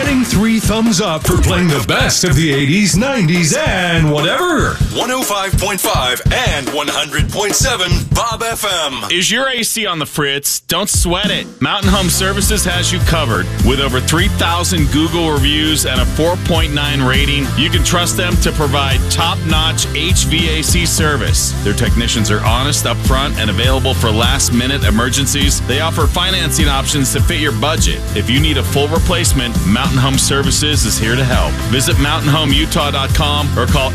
getting 3 thumbs up for playing the best of the 80s, 90s, and whatever. 105.5 and 100.7 Bob FM. Is your AC on the fritz? Don't sweat it. Mountain Home Services has you covered. With over 3,000 Google reviews and a 4.9 rating, you can trust them to provide top-notch HVAC service. Their technicians are honest, upfront, and available for last-minute emergencies. They offer financing options to fit your budget. If you need a full replacement, Mountain Home Services is here to help. Visit mountainhomeutah.com or call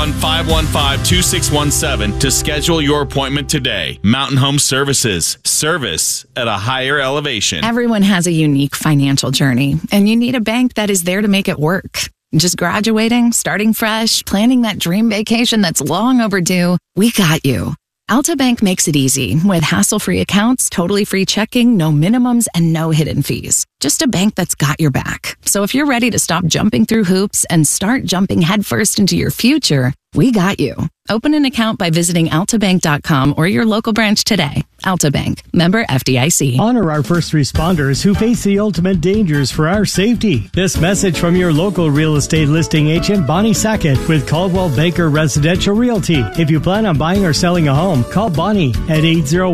801-515-2617 to schedule your appointment today. Mountain Home Services. Service at a higher elevation. Everyone has a unique financial journey, and you need a bank that is there to make it work. Just graduating, starting fresh, planning that dream vacation that's long overdue. We got you. Alta Bank makes it easy with hassle-free accounts, totally free checking, no minimums, and no hidden fees. Just a bank that's got your back. So if you're ready to stop jumping through hoops and start jumping headfirst into your future, we got you. Open an account by visiting altabank.com or your local branch today. Alta Bank, member FDIC. Honor our first responders who face the ultimate dangers for our safety. This message from your local real estate listing agent, Bonnie Sackett, with Caldwell Banker Residential Realty. If you plan on buying or selling a home, call Bonnie at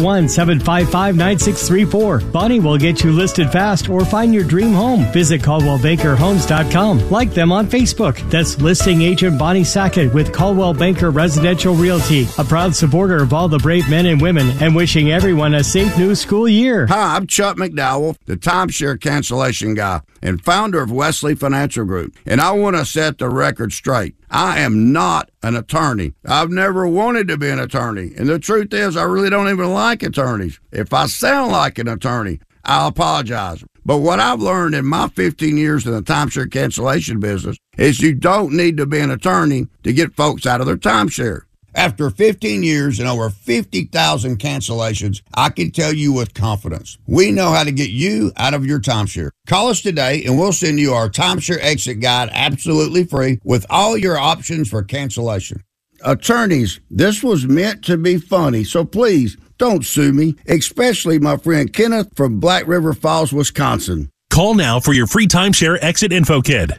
801-755-9634. Bonnie will get you listed fast or find your dream home. Visit CaldwellBankerHomes.com. Like them on Facebook. That's listing agent Bonnie Sackett with Caldwell Banker Residential Realty, a proud supporter of all the brave men and women, and wishing everyone a safe new school year. Hi, I'm Chuck McDowell, the timeshare cancellation guy and founder of Wesley Financial Group, and I want to set the record straight. I am not an attorney. I've never wanted to be an attorney, and the truth is I really don't even like attorneys. If I sound like an attorney, I'll apologize. But what I've learned in my 15 years in the timeshare cancellation business is you don't need to be an attorney to get folks out of their timeshare. After 15 years and over 50,000 cancellations, I can tell you with confidence, we know how to get you out of your timeshare. Call us today and we'll send you our timeshare exit guide absolutely free with all your options for cancellation. Attorneys, this was meant to be funny, so please don't sue me, especially my friend Kenneth from Black River Falls, Wisconsin. Call now for your free timeshare exit info kit.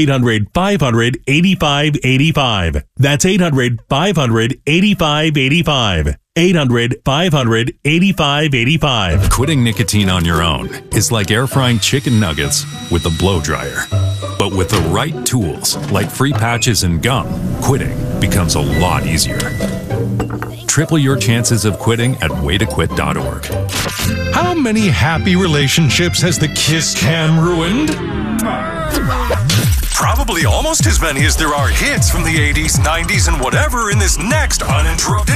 800-500-8585. That's 800-500-8585. 800-500-8585. Quitting nicotine on your own is like air frying chicken nuggets with a blow dryer. But with the right tools, like free patches and gum, quitting becomes a lot easier. Triple your chances of quitting at waytoquit.org. How many happy relationships has the Kiss Cam ruined? Probably almost as many as there are hits from the 80s, 90s, and whatever in this next uninterrupted